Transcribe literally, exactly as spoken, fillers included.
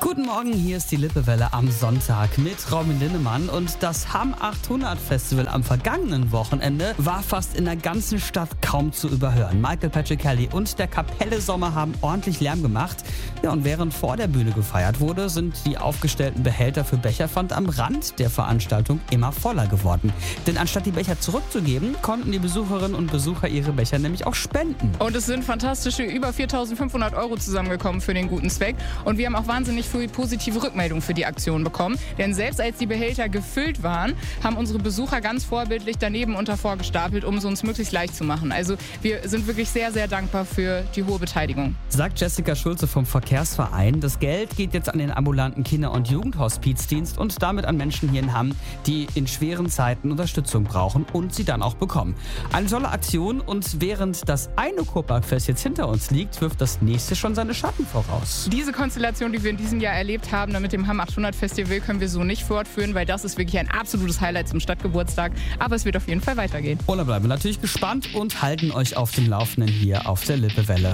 Guten Morgen, hier ist die Lippewelle am Sonntag mit Robin Linnemann und das Hamm achthundert Festival am vergangenen Wochenende war fast in der ganzen Stadt kaum zu überhören. Michael Patrick Kelly und der Kapelle Sommer haben ordentlich Lärm gemacht. Ja, und während vor der Bühne gefeiert wurde, sind die aufgestellten Behälter für Becherpfand am Rand der Veranstaltung immer voller geworden. Denn anstatt die Becher zurückzugeben, konnten die Besucherinnen und Besucher ihre Becher nämlich auch spenden. Und es sind fantastische über viertausendfünfhundert Euro zusammengekommen für den guten Zweck. Und wir haben auch wahnsinnig viel positive Rückmeldung für die Aktion bekommen. Denn selbst als die Behälter gefüllt waren, haben unsere Besucher ganz vorbildlich daneben und davor gestapelt, um es uns möglichst leicht zu machen. Also wir sind wirklich sehr, sehr dankbar für die hohe Beteiligung. Sagt Jessica Schulze vom Verkehrsverein. Das Geld geht jetzt an den ambulanten Kinder- und Jugendhospizdienst und damit an Menschen hier in Hamm, die in schweren Zeiten Unterstützung brauchen und sie dann auch bekommen. Eine tolle Aktion und während das eine Kurparkfest jetzt hinter uns liegt, wirft das nächste schon seine Schatten voraus. Diese Konstellation, die wir in diesem Jahr erlebt haben, mit dem Hamm achthundert Festival, können wir so nicht fortführen, weil das ist wirklich ein absolutes Highlight zum Stadtgeburtstag. Aber es wird auf jeden Fall weitergehen. Und da bleiben wir natürlich gespannt und halten euch auf dem Laufenden hier auf der Lippewelle.